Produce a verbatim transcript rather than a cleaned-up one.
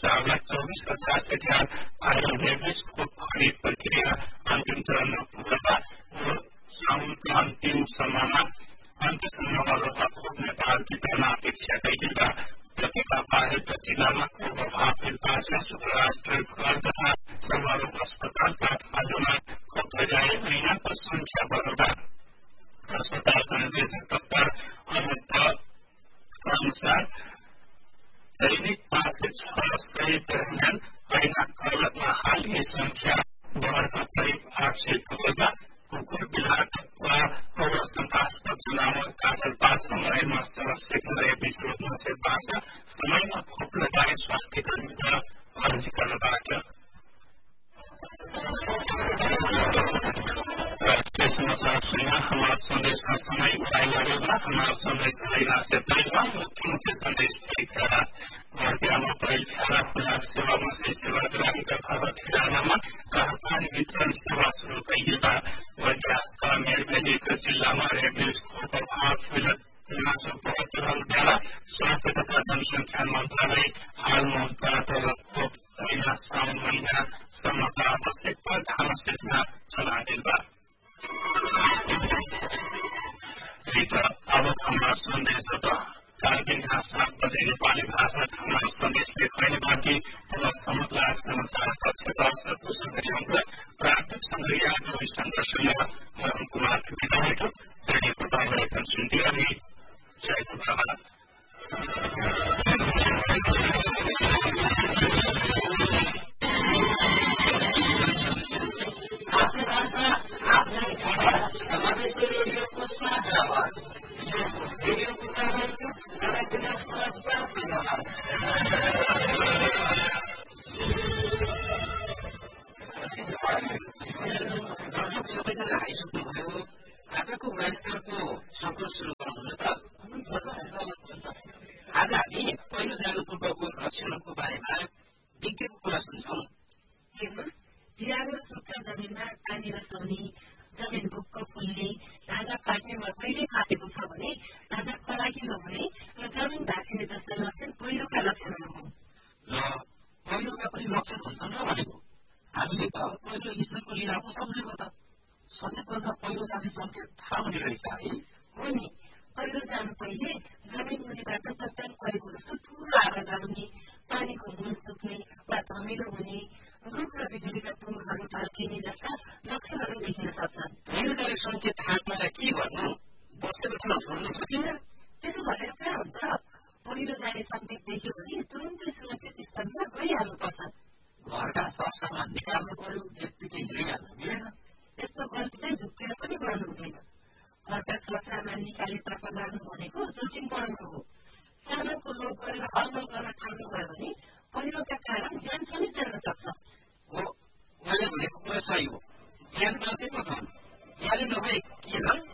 चार लाख चौबीस हजार से ध्यान वायरल रेबीज खोप खरीद प्रक्रिया अंतिम चरण में पुगेगा। साउन का अंतिम सम्ममा अंतिम सम्ममा रोपा खोप नेपाल की तरह अपेक्षा करेगा। प्रतिभा बाहेक जिल्लामा खोप अभाव फिर्ता शुक्रराष्ट्र घर तथा समारोह अस्पताल काठमाडौँमा खोप लगाए ऐनाको संख्या बढ्दा अस्पतालका निर्देशक डाक्टर अमित अनुसार दैनिक पाँच से छह सय दरमियान ऐना कलकमा हाल ये संख्या बढ़कर करीब आठ सय पुगेगा। कुकुर बिलार तथा और शंकास्पद जनावर काटल पाँच समयमा समस्या रेबीज रोकने से बाँचा समयमा खोप लगाए स्वास्थ्य कर्मी का अर्जी गर्नबाट। राष्ट्रीय समाचार सुनना हमारा संदेश का समय उठाई लगेगा। हमारा संदेश लेना से पहले मुख्यमंत्री संदेश देखेगा। वर्तमान पहले खराब खुराक सेवा में से सेवाग्राही का खबर ठिकाना कहकारी वितरण सेवा शुरू करेगा। वैज्ञास का मेरबेली के जिला में रेबीज खोप अभाव बेला स्वास्थ्य तथा जनसंख्या मंत्रालय हाल मुहूर्त खोप महीना साउन महीना सम्मका आवश्यकता ध्यान चला देगा। अब हमारा संदेश कार्यक्रम यहाँ सात बजे नेपाली भाषा हमारा संदेश लेखने बाँकी तथा समुदाय समाचार कक्ष दर्शक कुशल प्राथमिक संग्रह कवि संघर्षमा मोहन कुमार विधायक रेडियोको बाबा सुन्ती अनि जयको बाबा। आफ्नो भाषा आफ्नो भाषा समावेश रेडियोको साझा आवाज रेडियोको कार्यक्रम सबैजना आइसक्नुभयो। आजको वयस्करको सफर सुरु गराउन त आज हामी पहिलो जानु पूर्वको लक्षणको बारेमा विज्ञको कुरा सुन्छौँ। हेर्नुहोस्, बिरालो सुक्खा जमिनमा पानी रसाउने, जमिन भुक्क फुल्ने, ढाँडा पाक्ने वा कहिले फाटेको छ भने, ढाँडा फलाकिलो हुने र जमिन भाँचिने जस्ता लक्षण पहिरोका लक्षणहरू हुन्। र पहिरोका पनि लक्षण हुन्छन् र भनेको हामीले त पहिलो ईश्वरको लीलाको सम्झेको त सबैभन्दा पहिरो जाने सङ्केत थाहा हुने रहेछ है। हो नि, पहिरो जानु पहिले जमिन मुनिबाट चट्टान परेको जस्तो ठुलो आवाज आउने, पानीको मुल सुक्ने वा धमिलो हुने, रुख र बिजुलीका टुङहरू ढल्किने जस्ता लक्षणहरू देखिन सक्छन्। पहिरो जाने सङ्केत थाहा पाएर के गर्नु? बसेर खान छोड्न सकिन्न? त्यसो भनेर कहाँ हुन्छ? पहिरो जाने सङ्केत देख्यो भने तुरुन्तै सुरक्षित स्थानमा गइहाल्नुपर्छ। घरका सरसामान निकाल्नु पर्यो, व्यक्तिकै हिँडिहाल्नु मिलेन। यस्तो गल्ती चाहिँ झुक्केर पनि गर्नु हुँदैन। घरका सरसामान निकालेतर्फ लाग्नु भनेको जोखिम बढाउनु हो। सामानको लोभ गरेर हलमल गर्न थाल्नुभयो भने पहिरोका कारण ज्यान समेत जान सक्छ। हो, मैले भनेको कुरा सही हो। ज्यान बाँचेको धन, ज्यान नभए के धन?